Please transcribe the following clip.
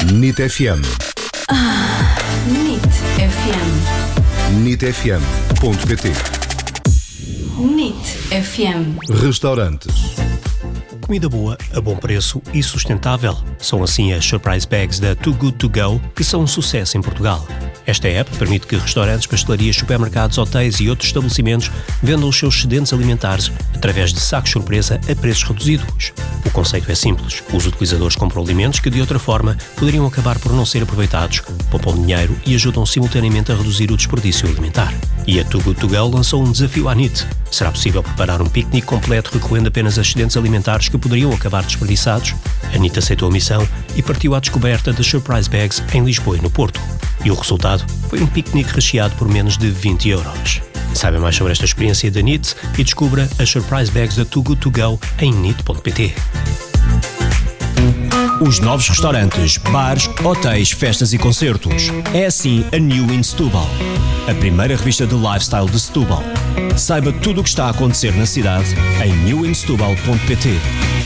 NIT FM. NIT FM. NITfm.pt. NIT FM. Restaurantes. Comida boa, a bom preço e sustentável. São assim as Surprise Bags da Too Good To Go, que são um sucesso em Portugal. Esta app permite que restaurantes, pastelarias, supermercados, hotéis e outros estabelecimentos vendam os seus excedentes alimentares através de sacos surpresa a preços reduzidos. O conceito é simples. Os utilizadores compram alimentos que, de outra forma, poderiam acabar por não ser aproveitados, poupam dinheiro e ajudam simultaneamente a reduzir o desperdício alimentar. E a Too Good To Go lançou um desafio à NIT. Será possível preparar um piquenique completo recolhendo apenas excedentes alimentares que poderiam acabar desperdiçados? A NIT aceitou a missão e partiu à descoberta das Surprise Bags em Lisboa e no Porto. E o resultado foi um piquenique recheado por menos de 20 euros. Saiba mais sobre esta experiência da NIT e descubra as Surprise Bags da Too Good To Go em NIT.pt. Os novos restaurantes, bares, hotéis, festas e concertos. É assim a New in Setúbal, a primeira revista de lifestyle de Setúbal. Saiba tudo o que está a acontecer na cidade em newinsetubal.pt.